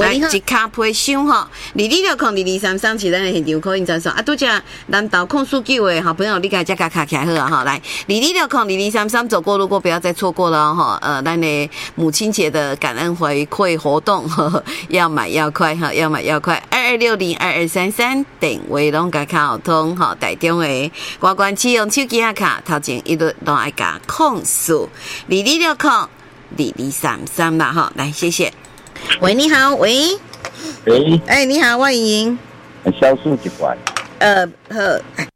来一卡皮箱吼，22060233是咱的现场口音专线啊，拄只南投控诉救的好朋友，你家再卡起来好啊哈，来22060233走过路过，不要再错过了哈。咱的母亲节的感恩回馈活动，要买要快哈，要买要快，22602233电话拢甲卡通哈，台中的乖乖使用手机啊卡，头前一律拢爱甲控诉22602233啦哈，来谢谢。喂，你好，喂， 喂， 你好，我莹莹， 小数一块， 好。